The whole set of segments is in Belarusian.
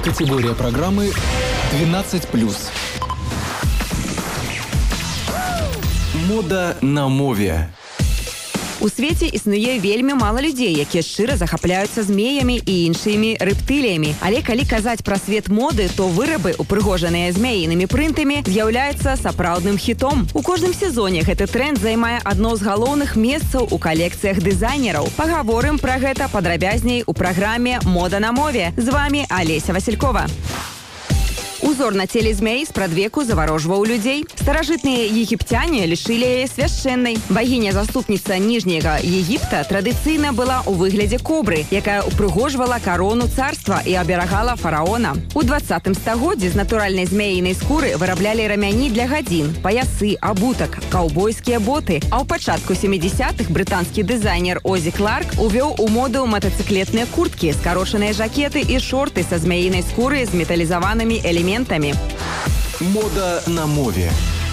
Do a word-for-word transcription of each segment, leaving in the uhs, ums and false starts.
Категория программы двенадцать плюс. Мода на мове. У свеце існуе вельмі мала людзей, якія шчыра захапляюцца змеямі і іншымі рэптыліямі. Але калі казаць пра свет моды, то вырабы, упрыгожаныя змяінымі прынтамі, з'яўляюцца сапраўдным хітом. У кожным сезоне гэты тренд займае адно з галоўных месцаў у калекцыях дызайнераў. Пагаворым пра гэта падрабязней у праграме «Мода на мове». З вами Олеся Василькова. Узор на теле змей спрадвеку заварожваў людзей. Старажытныя егіпцяне лічылі яе свяшчэннай. Багіня-заступніца Ніжняга Егіпта традыцыйна была ў выглядзе кобры, якая упрыгожвала карону царства і аберагала фараона. У двадцатым стагоддзі з натуральнай змеінай скуры выраблялі рамяні для гадзін, паясы, абутак, каўбойскія боты. А ў пачатку сямідзесятых брытанскі дызайнер Озі Кларк увёў у моду матацыклетныя курткі, скарочаныя жакеты і шорты са змяінай скуры з металізаванымі элементамі. Мода на мове.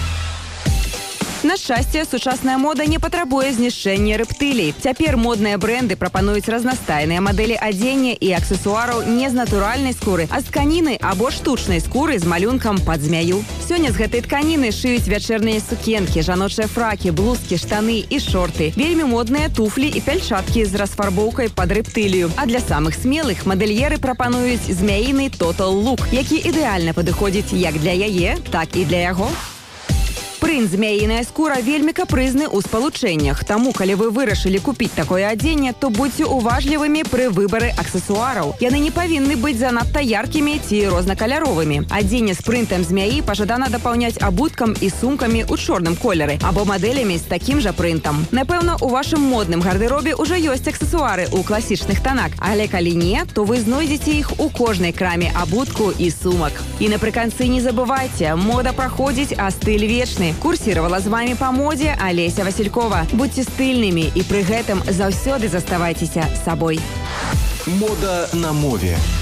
На шчасце, сучасная мода не патрабуе знішчэння рэптылій. Цяпер модныя брэнды прапануюць разнастайныя мадэлі адзення і аксесуараў не з натуральнай скуры, а з тканіны або штучнай скуры з малюнкам пад змяю. Сёння з гэтай тканіны шыюць вячэрныя сукенкі, жаночыя фракі, блузкі, штаны і шорты. Вельмі модныя туфлі і пяльчаткі з расфарбоўкай пад рэптылію. А для самых смелых мадэльеры прапануюць змяіны Total Look, які ідэальна падыходзіць як для яе, так і для яго. Прынт змяіная скура вельмі капрызны ў спалучэннях. Таму, калі вы вырашылі купіць такое адзенне, то будьце уважлівымі пры выбары аксесуараў. Яны не павінны быць занадта яркімі ці рознакаляровымі. Адзенне з прынтам змяі пажадана дапаўняць абуткам і сумкамі ў чорным колеры або мадэлямі з такім жа прынтам. Напэўна, у вашым модным гардэробе ўжо ёсць аксесуары ў класічных танах, але калі не, то вы знойдзеце іх у кожнай краме абутку і сумак. І напрыканцы не забывайце, мода праходзіць, а стыль вечны. Курсировала з вами па модзе Олеся Василькова. Будьце стыльнымі і пры гэтым заўсёды заставайцеся сабой. Мода на мове.